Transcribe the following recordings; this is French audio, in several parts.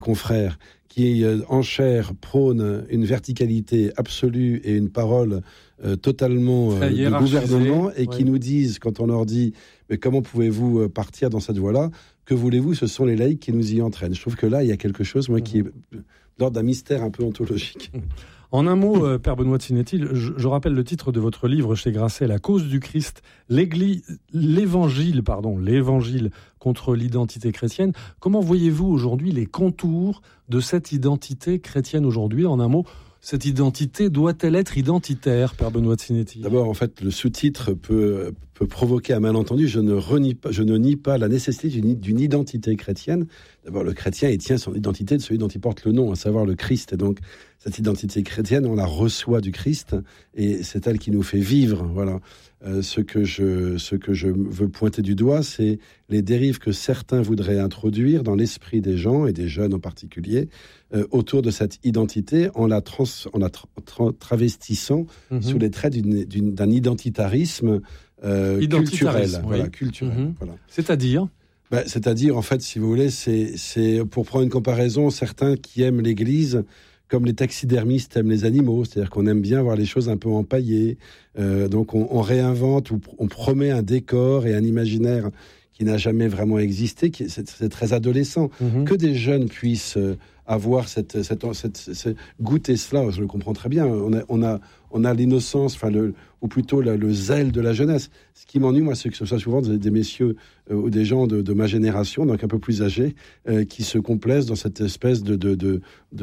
confrères qui en chair prône une verticalité absolue et une parole totalement du gouvernement et qui nous disent, quand on leur dit mais comment pouvez-vous partir dans cette voie-là, que voulez-vous, ce sont les laïcs qui nous y entraînent. Je trouve que là, il y a quelque chose, moi, qui est l'ordre d'un mystère un peu ontologique. En un mot, Père Benoît de Sinéty, je rappelle le titre de votre livre chez Grasset, La cause du Christ, l'évangile contre l'identité chrétienne. Comment voyez-vous aujourd'hui les contours de cette identité chrétienne aujourd'hui? En un mot, cette identité doit-elle être identitaire, Père Benoît de Sinéty? D'abord, en fait, le sous-titre peut provoquer un malentendu. Je ne nie pas la nécessité d'une identité chrétienne. D'abord, le chrétien, il tient son identité de celui dont il porte le nom, à savoir le Christ. Et donc, cette identité chrétienne, on la reçoit du Christ, et c'est elle qui nous fait vivre. Voilà. Ce que je veux pointer du doigt, c'est les dérives que certains voudraient introduire dans l'esprit des gens, et des jeunes en particulier, autour de cette identité, en la travestissant sous les traits d'un identitarisme culturel. Voilà, culturel. Voilà. C'est-à-dire c'est-à-dire, en fait, si vous voulez, c'est pour prendre une comparaison, certains qui aiment l'Église comme les taxidermistes aiment les animaux, c'est-à-dire qu'on aime bien voir les choses un peu empaillées. Donc on réinvente ou on promet un décor et un imaginaire qui n'a jamais vraiment existé. C'est très adolescent. Que des jeunes puissent avoir goûter cela, je le comprends très bien. On a l'innocence, ou plutôt le zèle de la jeunesse. Ce qui m'ennuie, moi, c'est que ce soit souvent des messieurs ou des gens de ma génération, donc un peu plus âgés, qui se complaisent dans cette espèce de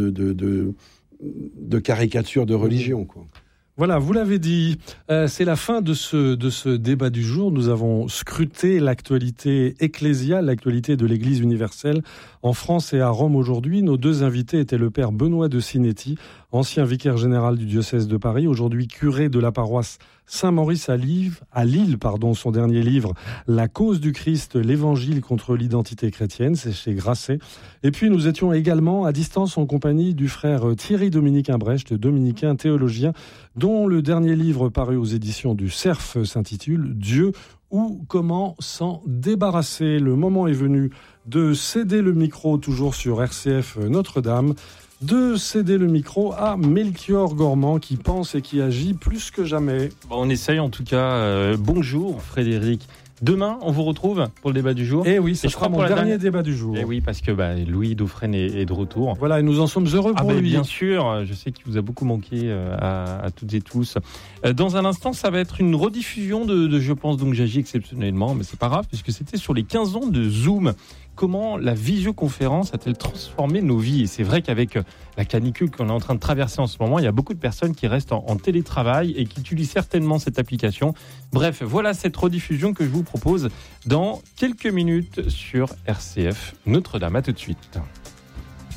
caricature de religion, quoi. Voilà, vous l'avez dit, c'est la fin de ce débat du jour. Nous avons scruté l'actualité ecclésiale, l'actualité de l'Église universelle en France et à Rome aujourd'hui. Nos deux invités étaient le père Benoît de Sinéty, ancien vicaire général du diocèse de Paris, aujourd'hui curé de la paroisse Saint-Maurice à Lille, son dernier livre, La cause du Christ, l'évangile contre l'identité chrétienne, c'est chez Grasset. Et puis nous étions également à distance en compagnie du frère Thierry Dominique Imbrecht, dominicain théologien, dont le dernier livre paru aux éditions du Cerf s'intitule Dieu ou comment s'en débarrasser. Le moment est venu de céder le micro, toujours sur RCF Notre-Dame, de céder le micro à Melchior Gormand qui pense et qui agit plus que jamais. On essaye en tout cas. Bonjour Frédéric. Demain, on vous retrouve pour le débat du jour. Et oui, ce sera mon dernier débat du jour. Et oui, parce que Louis Dauphren est de retour. Voilà, et nous en sommes heureux pour lui. Bien sûr, je sais qu'il vous a beaucoup manqué à toutes et tous. Dans un instant, ça va être une rediffusion de Je pense donc j'agis exceptionnellement, mais c'est pas grave, puisque c'était sur les 15 ans de Zoom. Comment la visioconférence a-t-elle transformé nos vies? Et c'est vrai qu'avec la canicule qu'on est en train de traverser en ce moment, il y a beaucoup de personnes qui restent en télétravail et qui utilisent certainement cette application. Bref, voilà cette rediffusion que je vous propose dans quelques minutes sur RCF Notre-Dame. À tout de suite.